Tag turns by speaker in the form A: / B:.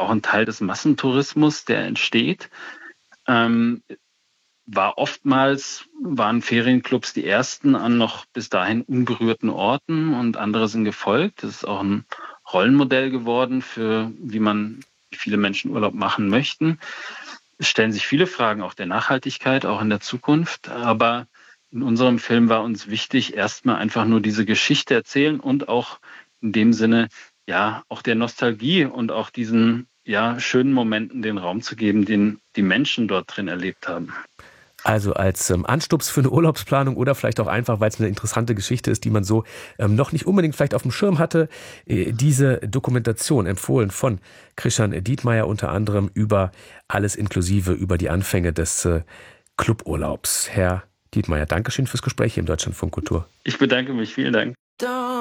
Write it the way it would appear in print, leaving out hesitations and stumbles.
A: auch ein Teil des Massentourismus, der entsteht. Ähm, waren Ferienclubs die ersten an noch bis dahin unberührten Orten und andere sind gefolgt. Das ist auch ein Rollenmodell geworden für, wie viele Menschen Urlaub machen möchten. Es stellen sich viele Fragen auch der Nachhaltigkeit, auch in der Zukunft. Aber in unserem Film war uns wichtig, erstmal einfach nur diese Geschichte erzählen und auch in dem Sinne, ja, auch der Nostalgie und auch diesen, ja, schönen Momenten den Raum zu geben, den die Menschen dort drin erlebt haben.
B: Also als Anstups für eine Urlaubsplanung oder vielleicht auch einfach, weil es eine interessante Geschichte ist, die man so noch nicht unbedingt vielleicht auf dem Schirm hatte. Diese Dokumentation empfohlen von Christian Dietmeier unter anderem über alles inklusive, über die Anfänge des Cluburlaubs. Herr Dietmeier, Dankeschön fürs Gespräch hier im Deutschlandfunk Kultur.
A: Ich bedanke mich, vielen Dank.